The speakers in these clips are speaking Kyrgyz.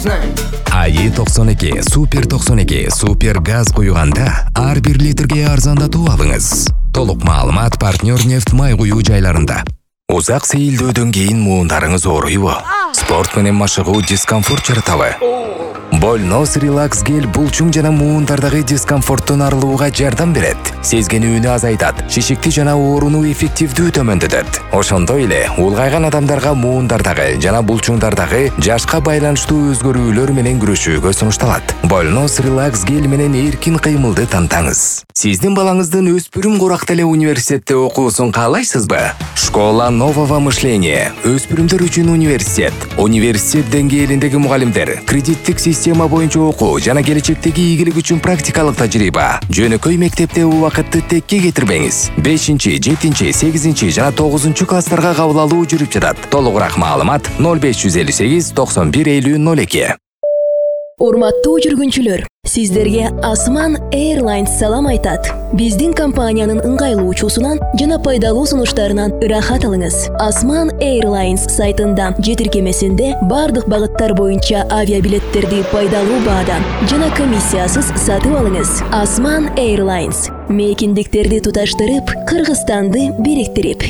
АИ 92 Супер 92 Супер газ куйганда ар 1 литрге арзандатуу алыңыз. Толук маалымат партнер нефт май куюу жайларында. Узак сейилдөөдөн кийин муундарыңыз ооруйбу? Спорт менен машыгуу дискомфорт жаратабы? Больнос релакс гель булчуң жана муундардагы дискомфорттон арылууга жардам берет. Сезгенүүнү азайтат, шишикти жана ооруну эффективдүү төмөндөтөт. Ошондой эле улгайган адамдарга муундардагы жана булчуңдардагы жашка байланыштуу өзгөрүүлөр менен күрөшүүгө сунушталат. Больнос релакс гель менен эркин кыймылды тантаңыз. Сиздин балаңыздын өспүрүм куракта эле университетте окуусун каалайсызбы? Школа нового мышления. Өспүрүмдөр үчүн университет. Университет деңгээлиндеги мугалимдер, кредиттик система боюнча окуу жана келечектеги ийгилик үчүн практикалык тажрыйба. Жөнөкөй мектепте убакытты текке кетирбеңиз. 5-7, 8 жана 9 класстарга кабыл алуу жүрүп жатат. Толугураак маалымат 0558 91 50 02. Урматтуу жүргүнчүлөр, сиздерге Осман Airlines салам айтат. Биздин компаниянын ыңгайлуу учуусунан жана пайдалуу сунуштарынан ырахат алыңыз. Осман Airlines сайтында же тиркемесинде бардык багыттар боюнча авиабилеттерди пайдалуу баадан жана комиссиясыз сатып алыңыз. Осман Airlines мейкиндиктерди туташтырып, Кыргызстанды бириктирип.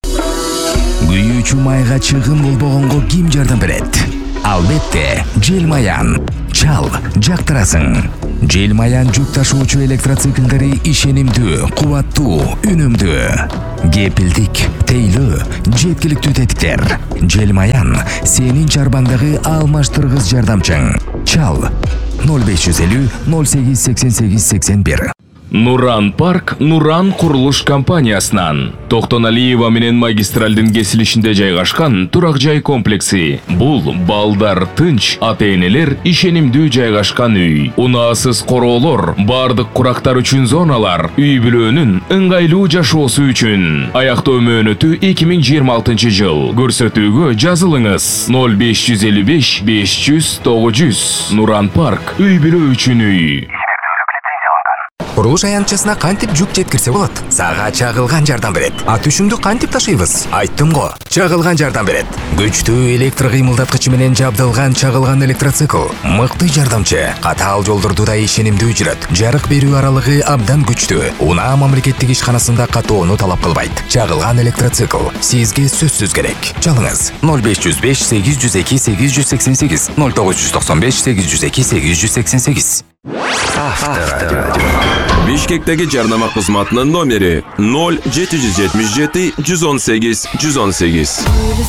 Күйүүчү майга чыгым болбогонго ким жардам берет? Албетте, Желмаян. Чал, жактырасың. Желмаян жүк ташуучу электроциклдери ишенимдүү, кубаттуу, үнөмдүү. Кепилдик, тейлөө, жеткиликтүү тетиктер. Желмаян сенин чарбаңдагы алмаштыргыс жардамчың. Чал 0550 08 88 81. Нуран Парк Нуран курулуш компаниясынан Токтоналиева менен магистралдын кесилишинде жайгашкан турак жай комплекси. Бул балдар тынч, ата-энелер ишенимдүү жайгашкан үй. Унаасыз короолор, бардык курактар үчүн зоналар, үй бүлөнүн ыңгайлуу жашоосу үчүн. Аяктоо мөөнөтү 2026 жыл. Көрсөтүүгө жазылыңыз 0555 500 900. Нуран Парк үй бүлө үчүн үй. Курулуш аянтчасына кантип жүк жеткирсе болот? Сага чагылган жардам берет. Түшүңдү кантип ташыйбыз? Айттым го, чагылган жардам берет. Күчтүү электр кыймылдаткычы менен жабдылган чагылган электроцикл. Мыкты жардамчы, катаал жолдорду да ишенимдүү жүрөт. Жарык берүү аралыгы абдан күчтүү. Унаа мамлекеттик ишканасында катоону талап кылбайт. Чагылган электроцикл сизге сөзсүз керек. Чалыңыз 0505 802 888 0995 802 888. Бишкектеги жарнама кызматынын номери 0777 118 118.